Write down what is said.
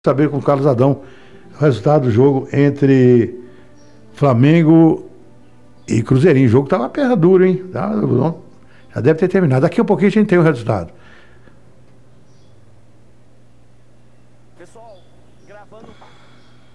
Saber com o Carlos Adão o resultado do jogo entre Flamengo e Cruzeirinho. O jogo tava perna dura, hein? Já deve ter terminado. Daqui a pouquinho a gente tem o resultado. Pessoal, gravando.